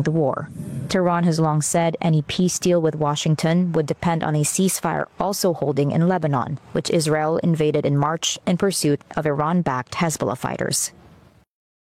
during the war. Tehran has long said any peace deal with Washington would depend on a ceasefire also holding in Lebanon, which Israel invaded in March in pursuit of Iran-backed Hezbollah fighters.